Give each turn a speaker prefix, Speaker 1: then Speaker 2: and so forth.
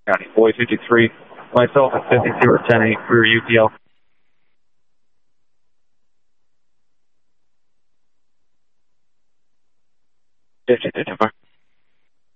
Speaker 1: County, Boy 53. Myself at 52 or 10-8 for UTL. Fifty-two.